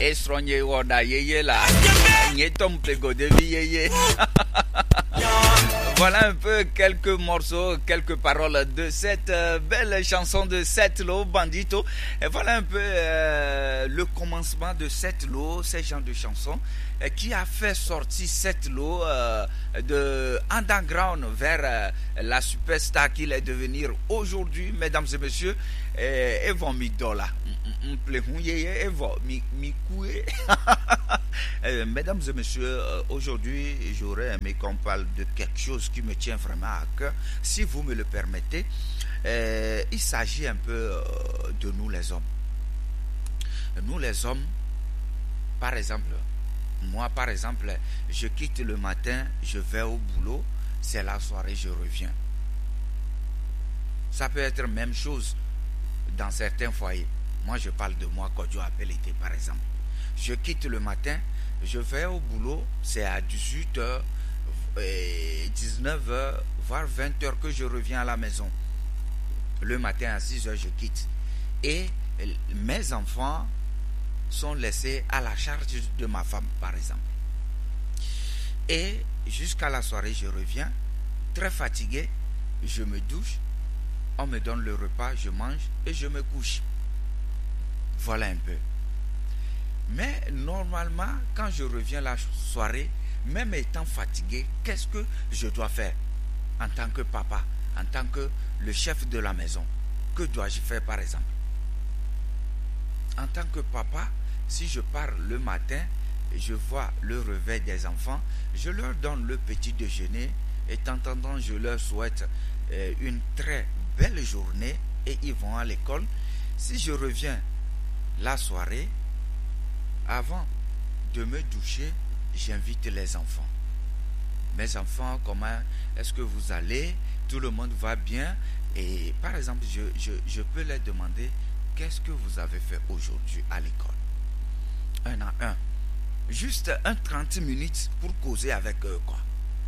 Esronye woda yeye la. Nyetom plego de yeye. Voilà un peu quelques morceaux, quelques paroles de cette belle chanson de Setlo Bandito. Et voilà un peu le commencement de Setlo, ce genre de chanson qui a fait sortir Setlo de underground vers la superstar qu'il est devenir aujourd'hui, mesdames et messieurs. Et vont midola. Mesdames et messieurs, aujourd'hui j'aurais aimé qu'on parle de quelque chose qui me tient vraiment à cœur, si vous me le permettez. Il s'agit un peu de nous les hommes. Nous les hommes, par exemple, moi par exemple, je quitte le matin, je vais au boulot, c'est la soirée, je reviens. Ça peut être la même chose dans certains foyers. Moi je parle de moi quand je appelle été par exemple. Je quitte le matin, je vais au boulot, c'est à 18h, 19h, voire 20h que je reviens à la maison. Le matin à 6h, je quitte. Et mes enfants sont laissés à la charge de ma femme, par exemple. Et jusqu'à la soirée, je reviens, très fatigué, je me douche, on me donne le repas, je mange et je me couche. Voilà un peu. Mais normalement, quand je reviens la soirée, même étant fatigué, qu'est-ce que je dois faire en tant que papa, en tant que le chef de la maison? Que dois-je faire par exemple? En tant que papa, si je pars le matin et je vois le réveil des enfants, je leur donne le petit déjeuner et en attendant, je leur souhaite une très belle journée et ils vont à l'école. Si je reviens la soirée, avant de me doucher, j'invite les enfants. Mes enfants, comment est-ce que vous allez? Tout le monde va bien? Et par exemple, je peux leur demander, qu'est-ce que vous avez fait aujourd'hui à l'école? Un à un. Juste 30 minutes pour causer avec eux, quoi.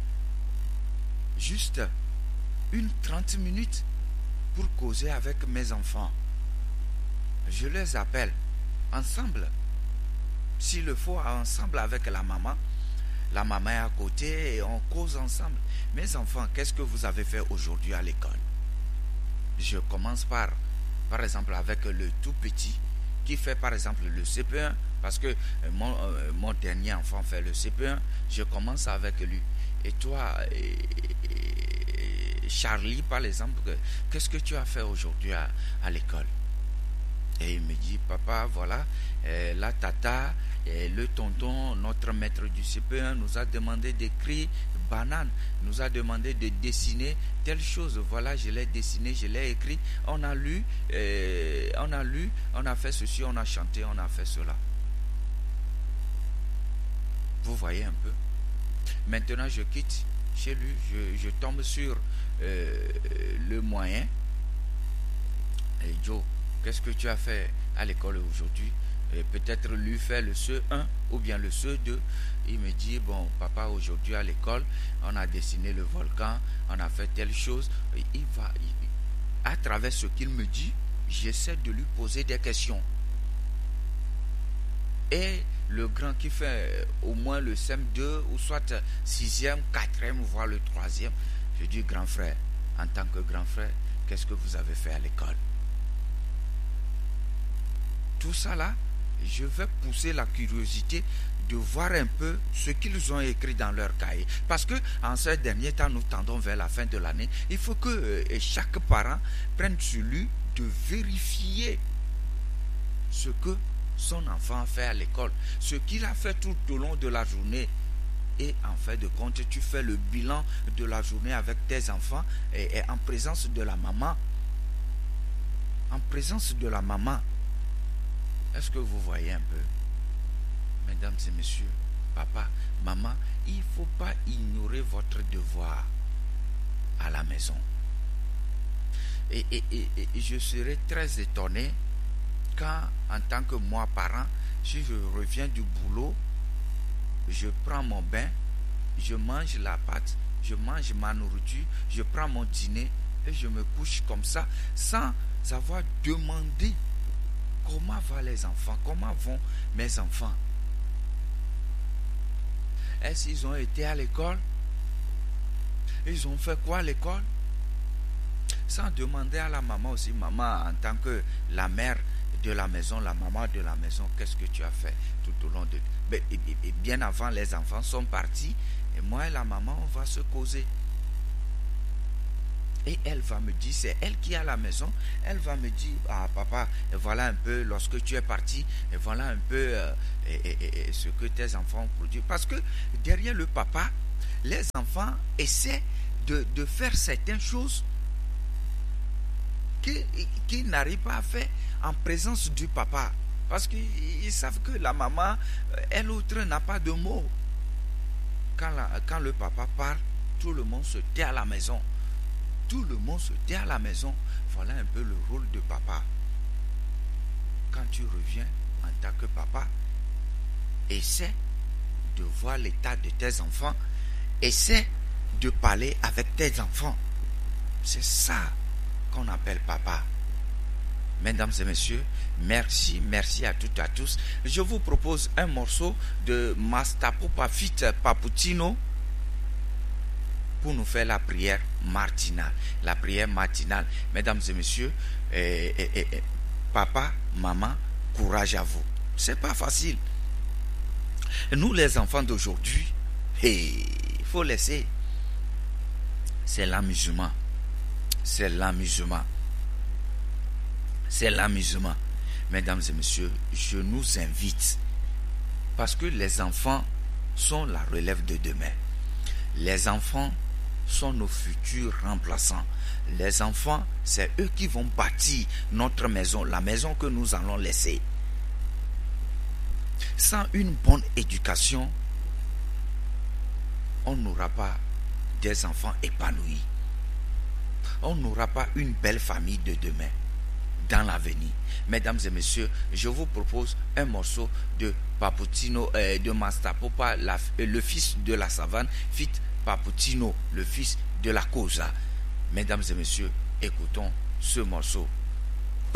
Juste 30 minutes pour causer avec mes enfants. Je les appelle ensemble. S'il le faut, ensemble avec la maman. La maman est à côté et on cause ensemble. Mes enfants, qu'est-ce que vous avez fait aujourd'hui à l'école? Je commence par exemple, avec le tout petit qui fait par exemple le CP1, parce que mon dernier enfant fait le CP1. Je commence avec lui. Et toi, Charlie, par exemple, qu'est-ce que tu as fait aujourd'hui à l'école? Et il me dit, papa, voilà, la tata, le tonton, notre maître du CP1 nous a demandé d'écrire banane, nous a demandé de dessiner telle chose. Voilà, je l'ai dessiné, je l'ai écrit, on a lu, on a fait ceci, on a chanté, on a fait cela. Vous voyez un peu. Maintenant, je quitte chez lui, je tombe sur le moyen. Et Joe, qu'est-ce que tu as fait à l'école aujourd'hui? Peut-être lui faire le CE1 ou bien le CE2. Il me dit, bon papa, aujourd'hui à l'école, on a dessiné le volcan, on a fait telle chose. À travers ce qu'il me dit, j'essaie de lui poser des questions. Et le grand qui fait au moins le CM2 ou soit 6e, 4e, voire le 3e, je dis, grand frère, en tant que grand frère, qu'est-ce que vous avez fait à l'école? Tout ça là, je vais pousser la curiosité de voir un peu ce qu'ils ont écrit dans leur cahier. Parce que en ce dernier temps, nous tendons vers la fin de l'année. Il faut que chaque parent prenne sur lui de vérifier ce que son enfant a fait à l'école, ce qu'il a fait tout au long de la journée. Et en fin de compte, tu fais le bilan de la journée avec tes enfants et en présence de la maman. En présence de la maman. Est-ce que vous voyez un peu? Mesdames et messieurs, papa, maman, il ne faut pas ignorer votre devoir à la maison. Et je serai très étonné quand, en tant que moi, parent, si je reviens du boulot, je prends mon bain, je mange la pâte, je mange ma nourriture, je prends mon dîner et je me couche comme ça, sans avoir demandé comment vont les enfants? Comment vont mes enfants? Est-ce qu'ils ont été à l'école? Ils ont fait quoi à l'école? Sans demander à la maman aussi, maman en tant que la mère de la maison, la maman de la maison, qu'est-ce que tu as fait tout au long de... Et bien avant, les enfants sont partis, et moi et la maman, on va se causer. Et elle va me dire, c'est elle qui est à la maison, elle va me dire, ah papa, voilà un peu, lorsque tu es parti, et voilà un peu ce que tes enfants ont produit. Parce que derrière le papa, les enfants essaient de faire certaines choses qu'ils n'arrivent pas à faire en présence du papa. Parce qu'ils savent que la maman, elle autre, n'a pas de mots. Quand le papa parle, tout le monde se tait à la maison. Tout le monde se tait à la maison. Voilà un peu le rôle de papa. Quand tu reviens en tant que papa, essaie de voir l'état de tes enfants. Essaie de parler avec tes enfants. C'est ça qu'on appelle papa. Mesdames et messieurs, merci à toutes et à tous. Je vous propose un morceau de Mastapopa Fit Paputino pour nous faire la prière matinale. La prière matinale. Mesdames et messieurs, papa, maman, courage à vous. C'est pas facile. Nous les enfants d'aujourd'hui, il faut laisser. C'est l'amusement. C'est l'amusement. C'est l'amusement. Mesdames et messieurs, je nous invite, parce que les enfants sont la relève de demain. Les enfants sont nos futurs remplaçants. Les enfants, c'est eux qui vont bâtir notre maison, la maison que nous allons laisser. Sans une bonne éducation, on n'aura pas des enfants épanouis. On n'aura pas une belle famille de demain, dans l'avenir. Mesdames et messieurs, je vous propose un morceau de Paputino, de Mastapopa, le fils de la savane, fit Paputino, le fils de la Cosa. Mesdames et messieurs, écoutons ce morceau